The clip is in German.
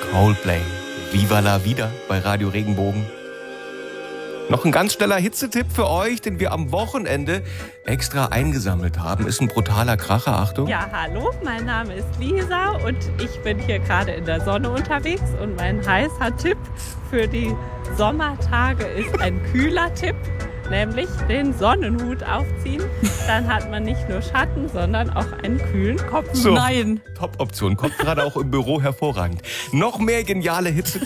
Coldplay. Viva la vida bei Radio Regenbogen. Noch ein ganz schneller Hitzetipp für euch, den wir am Wochenende extra eingesammelt haben. Ist ein brutaler Kracher, Achtung. Ja, hallo, mein Name ist Lisa und ich bin hier gerade in der Sonne unterwegs. Und mein heißer Tipp für die Sommertage ist ein kühler Tipp, nämlich den Sonnenhut aufziehen. Dann hat man nicht nur Schatten, sondern auch einen kühlen Kopf. So, Nein. Top-Option, kommt gerade auch im Büro hervorragend. Noch mehr geniale Hitzetipps